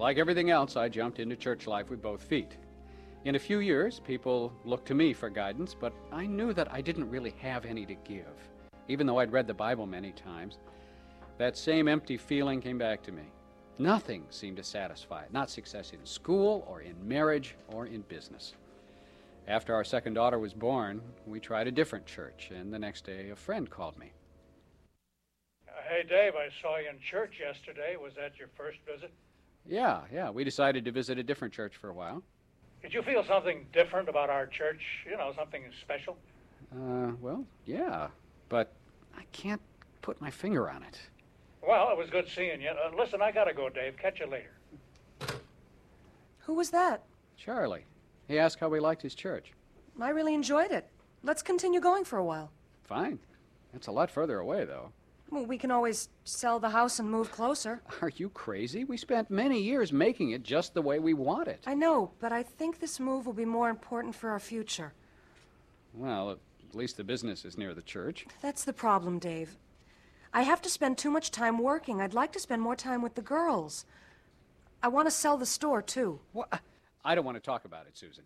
like everything else, I jumped into church life with both feet. In a few years, people looked to me for guidance, but I knew that I didn't really have any to give. Even though I'd read the Bible many times, that same empty feeling came back to me. Nothing seemed to satisfy it, not success in school or in marriage or in business. After our second daughter was born, we tried a different church, and the next day a friend called me. Hey, Dave, I saw you in church yesterday. Was that your first visit? Yeah, we decided to visit a different church for a while. Did you feel something different about our church? You know, something special? Well, yeah, but I can't put my finger on it. Well, it was good seeing you. Listen, I gotta go, Dave. Catch you later. Who was that? Charlie. He asked how we liked his church. I really enjoyed it. Let's continue going for a while. Fine. It's a lot further away, though. Well, we can always sell the house and move closer. Are you crazy? We spent many years making it just the way we want it. I know, but I think this move will be more important for our future. Well, at least the business is near the church. That's the problem, Dave. I have to spend too much time working. I'd like to spend more time with the girls. I want to sell the store, too. What? I don't want to talk about it, Susan.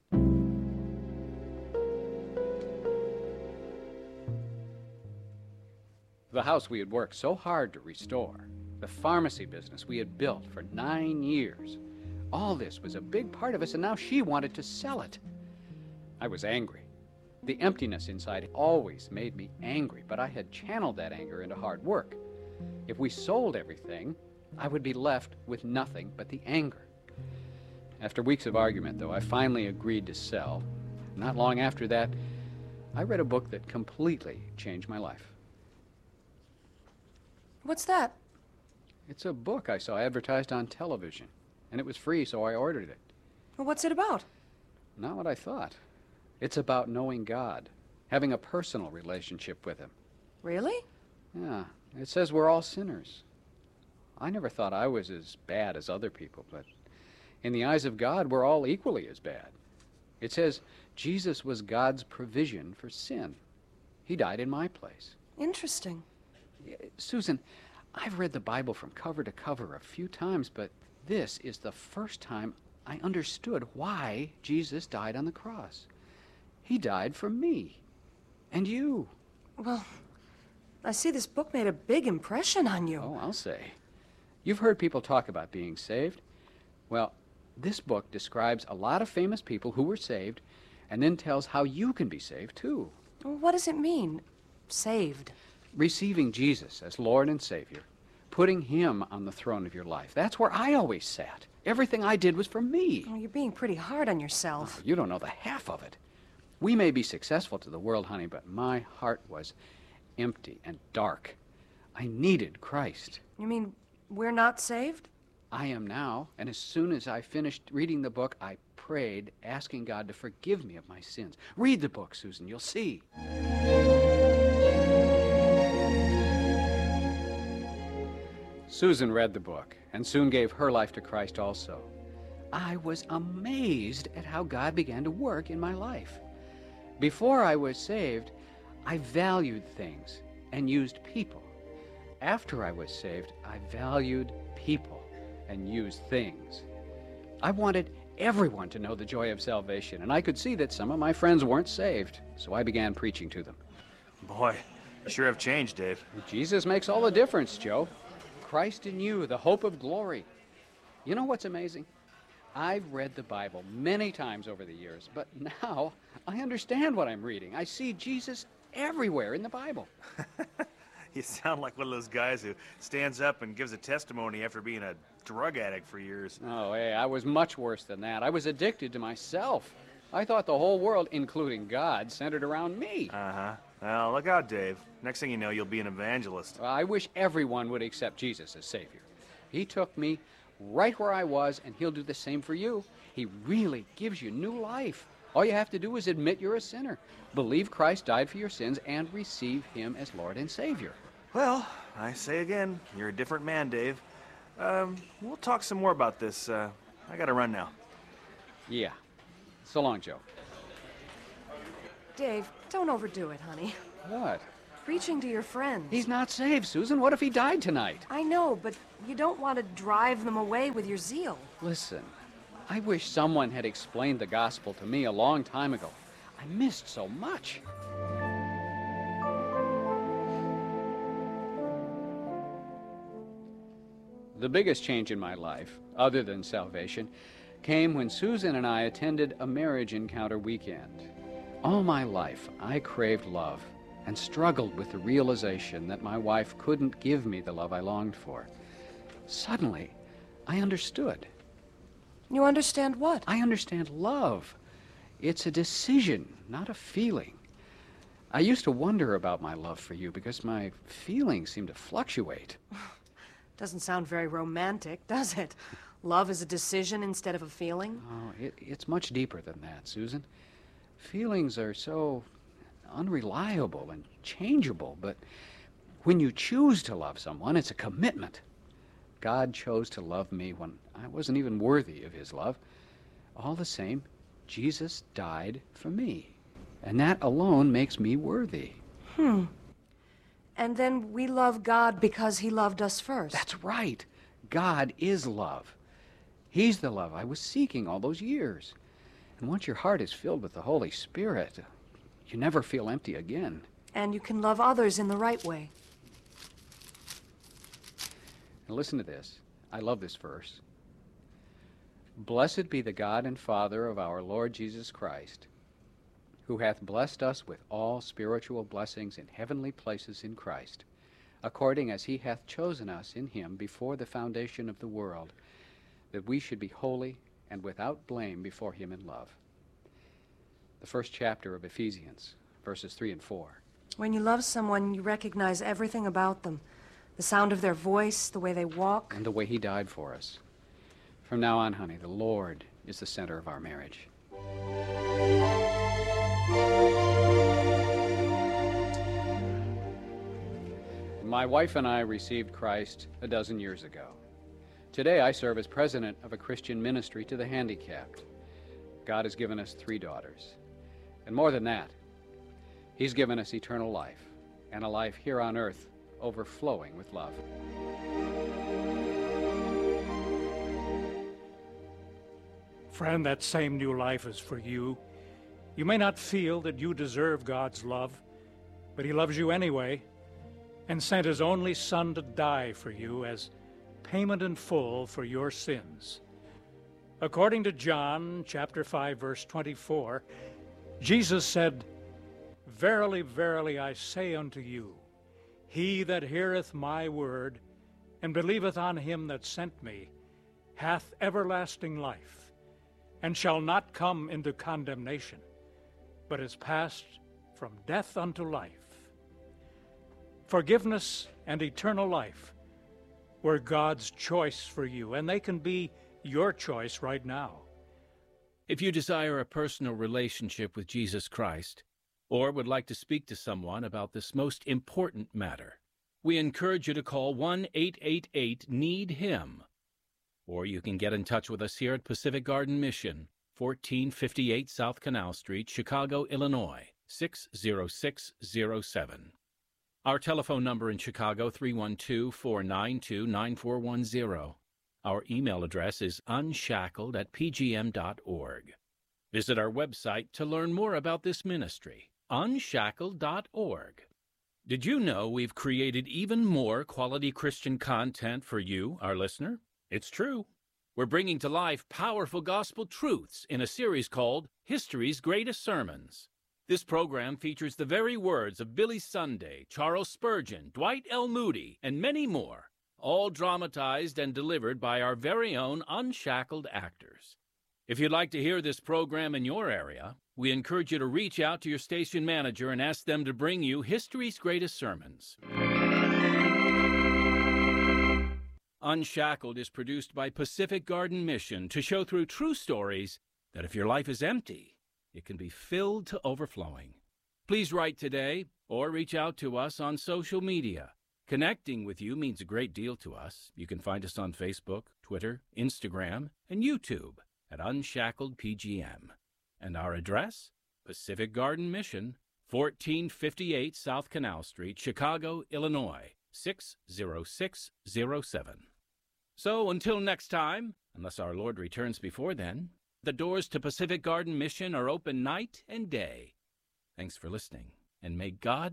The house we had worked so hard to restore, the pharmacy business we had built for 9 years, all this was a big part of us, and now she wanted to sell it. I was angry. The emptiness inside always made me angry, but I had channeled that anger into hard work. If we sold everything, I would be left with nothing but the anger. After weeks of argument, though, I finally agreed to sell. Not long after that, I read a book that completely changed my life. What's that? It's a book I saw advertised on television, and it was free, so I ordered it. Well, what's it about? Not what I thought. It's about knowing God, having a personal relationship with Him. Really? Yeah, it says we're all sinners. I never thought I was as bad as other people, but in the eyes of God, we're all equally as bad. It says Jesus was God's provision for sin. He died in my place. Interesting. Susan, I've read the Bible from cover to cover a few times, but this is the first time I understood why Jesus died on the cross. He died for me. And you. Well, I see this book made a big impression on you. Oh, I'll say. You've heard people talk about being saved. Well, this book describes a lot of famous people who were saved, and then tells how you can be saved, too. Well, what does it mean, saved? Receiving Jesus as Lord and Savior, putting Him on the throne of your life. That's where I always sat. Everything I did was for me. Oh, you're being pretty hard on yourself. Oh, you don't know the half of it. We may be successful to the world, honey, but my heart was empty and dark. I needed Christ. You mean we're not saved? I am now, and as soon as I finished reading the book, I prayed, asking God to forgive me of my sins. Read the book, Susan, you'll see. Susan read the book, and soon gave her life to Christ also. I was amazed at how God began to work in my life. Before I was saved, I valued things and used people. After I was saved, I valued people and used things. I wanted everyone to know the joy of salvation, and I could see that some of my friends weren't saved, so I began preaching to them. Boy, you sure have changed, Dave. Jesus makes all the difference, Joe. Christ in you, the hope of glory. You know what's amazing? I've read the Bible many times over the years, but now I understand what I'm reading. I see Jesus everywhere in the Bible. You sound like one of those guys who stands up and gives a testimony after being a drug addict for years. Oh, hey, I was much worse than that. I was addicted to myself. I thought the whole world, including God, centered around me. Uh-huh. Well, look out, Dave. Next thing you know, you'll be an evangelist. Well, I wish everyone would accept Jesus as Savior. He took me right where I was, and He'll do the same for you. He really gives you new life. All you have to do is admit you're a sinner, believe Christ died for your sins, and receive Him as Lord and Savior. Well, I say again, you're a different man, Dave. We'll talk some more about this. I gotta run now. Yeah. So long, Joe. Dave, don't overdo it, honey. What? preaching to your friends. He's not saved, Susan. What if he died tonight? I know, but you don't want to drive them away with your zeal. Listen, I wish someone had explained the gospel to me a long time ago. I missed so much. The biggest change in my life, other than salvation, came when Susan and I attended a marriage encounter weekend. All my life, I craved love and struggled with the realization that my wife couldn't give me the love I longed for. Suddenly, I understood. You understand what? I understand love. It's a decision, not a feeling. I used to wonder about my love for you because my feelings seem to fluctuate. Doesn't sound very romantic, does it? Love is a decision instead of a feeling? Oh, it's much deeper than that, Susan. Feelings are so unreliable and changeable, but when you choose to love someone, it's a commitment. God chose to love me when I wasn't even worthy of his love. All the same, Jesus died for me, and that alone makes me worthy. And then we love God because he loved us first. That's right. God is love. He's the love I was seeking all those years. And once your heart is filled with the Holy Spirit, you never feel empty again. And you can love others in the right way. Now listen to this. I love this verse. Blessed be the God and Father of our Lord Jesus Christ, who hath blessed us with all spiritual blessings in heavenly places in Christ, according as he hath chosen us in him before the foundation of the world, that we should be holy and without blame before him in love. The first chapter of Ephesians, verses 3 and 4. When you love someone, you recognize everything about them. The sound of their voice, the way they walk. And the way he died for us. From now on, honey, the Lord is the center of our marriage. My wife and I received Christ a dozen years ago. Today I serve as president of a Christian ministry to the handicapped. God has given us 3 daughters. And more than that, he's given us eternal life, and a life here on earth overflowing with love. Friend, that same new life is for you. You may not feel that you deserve God's love, but he loves you anyway and sent his only Son to die for you as payment in full for your sins. According to John chapter 5, verse 24, Jesus said, Verily, verily, I say unto you, he that heareth my word and believeth on him that sent me hath everlasting life, and shall not come into condemnation, but is passed from death unto life. Forgiveness and eternal life were God's choice for you, and they can be your choice right now. If you desire a personal relationship with Jesus Christ, or would like to speak to someone about this most important matter, we encourage you to call 1-888-NEED-HIM. Or you can get in touch with us here at Pacific Garden Mission, 1458 South Canal Street, Chicago, Illinois, 60607. Our telephone number in Chicago, 312-492-9410. Our email address is unshackled@pgm.org. Visit our website to learn more about this ministry, unshackled.org. Did you know we've created even more quality Christian content for you, our listener? It's true. We're bringing to life powerful gospel truths in a series called History's Greatest Sermons. This program features the very words of Billy Sunday, Charles Spurgeon, Dwight L. Moody, and many more, all dramatized and delivered by our very own unshackled actors. If you'd like to hear this program in your area, we encourage you to reach out to your station manager and ask them to bring you History's Greatest Sermons. Unshackled is produced by Pacific Garden Mission to show through true stories that if your life is empty, it can be filled to overflowing. Please write today or reach out to us on social media. Connecting with you means a great deal to us. You can find us on Facebook, Twitter, Instagram, and YouTube at Unshackled PGM. And our address, Pacific Garden Mission, 1458 South Canal Street, Chicago, Illinois, 60607. So until next time, unless our Lord returns before then, the doors to Pacific Garden Mission are open night and day. Thanks for listening, and may God